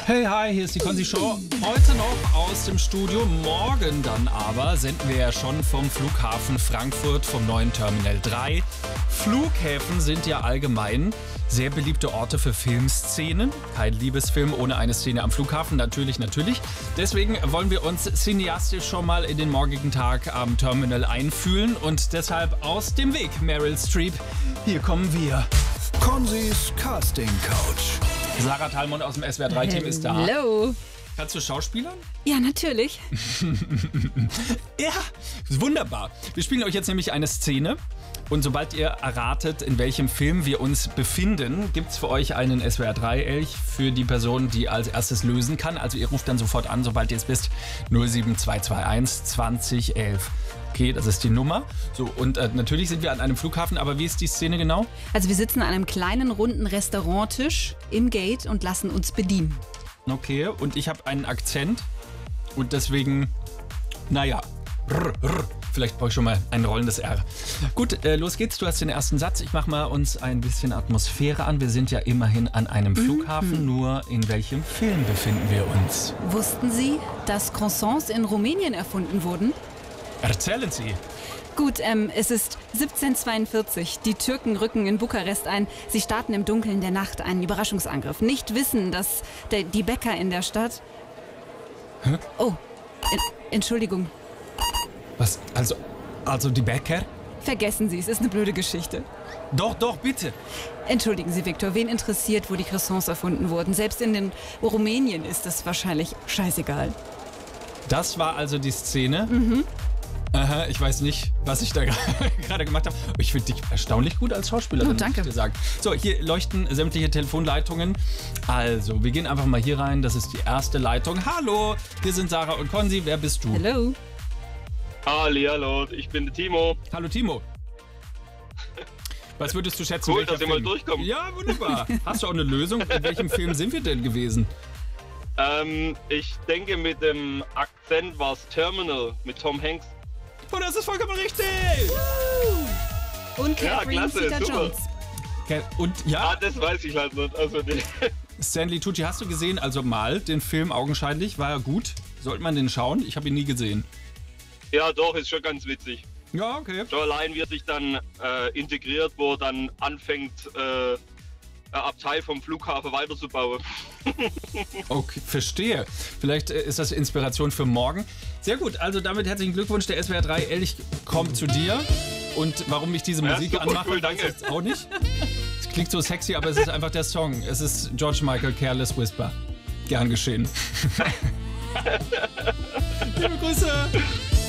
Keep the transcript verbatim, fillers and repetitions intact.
Hey, hi, hier ist die Konzi Show. Heute noch aus dem Studio, morgen dann aber senden wir ja schon vom Flughafen Frankfurt, vom neuen Terminal drei. Flughäfen sind ja allgemein sehr beliebte Orte für Filmszenen. Kein Liebesfilm ohne eine Szene am Flughafen, natürlich, natürlich. Deswegen wollen wir uns cineastisch schon mal in den morgigen Tag am Terminal einfühlen und deshalb aus dem Weg, Meryl Streep. Hier kommen wir. Konzis Casting Couch. Sarah Thalmond aus dem S W R drei Team ist da. Hallo. Kannst du schauspielern? Ja, natürlich. Ja, wunderbar. Wir spielen euch jetzt nämlich eine Szene. Und sobald ihr erratet, in welchem Film wir uns befinden, gibt es für euch einen S W R drei Elch für die Person, die als erstes lösen kann. Also ihr ruft dann sofort an, sobald ihr es wisst, null sieben zwei zwei eins zwanzig elf. Okay, das ist die Nummer. So, und äh, natürlich sind wir an einem Flughafen, aber wie ist die Szene genau? Also wir sitzen an einem kleinen, runden Restauranttisch im Gate und lassen uns bedienen. Okay, und ich habe einen Akzent und deswegen, naja, rr, rr. Vielleicht brauche ich schon mal ein rollendes R. Gut, äh, los geht's. Du hast den ersten Satz. Ich mache mal uns ein bisschen Atmosphäre an. Wir sind ja immerhin an einem Flughafen. Mhm. Nur in welchem Film befinden wir uns? Wussten Sie, dass Croissants in Rumänien erfunden wurden? Erzählen Sie. Gut, ähm, es ist siebzehnhundertzweiundvierzig. Die Türken rücken in Bukarest ein. Sie starten im Dunkeln der Nacht einen Überraschungsangriff. Nicht wissen, dass der, die Bäcker in der Stadt... Hä? Oh, en, Entschuldigung. Was? Also, also die Bäcker? Vergessen Sie, es ist eine blöde Geschichte. Doch, doch, bitte. Entschuldigen Sie, Viktor, wen interessiert, wo die Croissants erfunden wurden? Selbst in den Rumänien ist das wahrscheinlich scheißegal. Das war also die Szene? Mhm. Aha, ich weiß nicht, was ich da gerade gemacht habe. Ich finde dich erstaunlich gut als Schauspielerin, oh, danke. muss ich dir sagen. So, hier leuchten sämtliche Telefonleitungen. Also, wir gehen einfach mal hier rein. Das ist die erste Leitung. Hallo, hier sind Sarah und Konzi. Wer bist du? Hallo. Hallo, ich bin der Timo. Hallo Timo. Was würdest du schätzen? Cool, dass ihr mal durchkommt. Ja, wunderbar. Hast du auch eine Lösung? In welchem Film sind wir denn gewesen? Ähm, ich denke, mit dem Akzent war es Terminal mit Tom Hanks. Oh, das ist vollkommen richtig! Und Catherine ja, Zeta-Jones. Okay, und ja. Ah, das weiß ich halt nicht. Also, Stanley Tucci, hast du gesehen? Also mal den Film augenscheinlich. War er gut? Sollte man den schauen? Ich habe ihn nie gesehen. Ja, doch, ist schon ganz witzig. Ja, okay. Schon allein, wie er sich dann äh, integriert, wo er dann anfängt, äh, ein Abteil vom Flughafen weiterzubauen. Okay, verstehe. Vielleicht äh, ist das Inspiration für morgen. Sehr gut, also damit herzlichen Glückwunsch. Der S W R drei Elch kommt zu dir. Und warum ich diese Musik ja, anmache, cool, weiß ich jetzt auch nicht. Es klingt so sexy, aber es ist einfach der Song. Es ist George Michael, Careless Whisper. Gern geschehen. Liebe Grüße.